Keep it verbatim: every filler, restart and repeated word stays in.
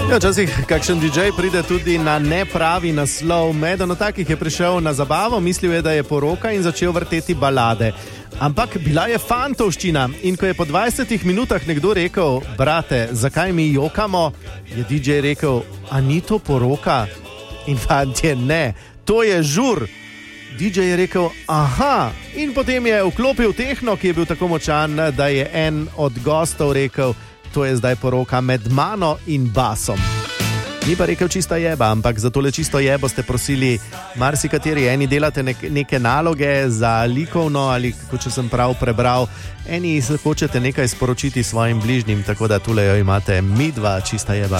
Ja, včasih kakšen didžej pride tudi na nepravi naslov. Eden od takih je prišel na zabavo, mislil je, da je poroka in začel vrteti balade. Ampak bila je fantovščina in ko je po dvajsetih minutah nekdo rekel: brate, zakaj mi jokamo, je didžej rekel: a ni to poroka? In fantje, ne, to je žur. didžej je rekel: aha, in potem je vklopil tehno, ki je bil tako močan, da je en od gostov rekel: to je zdaj poroka med mano in basom. Ni pa rekel čista jeba, ampak za tole čisto jebo ste prosili marsikateri. Eni delate nek, neke naloge za likovno ali, kako če sem prav prebral, eni hočete nekaj sporočiti svojim bližnjim, tako da tule jo imate midva čista jeba.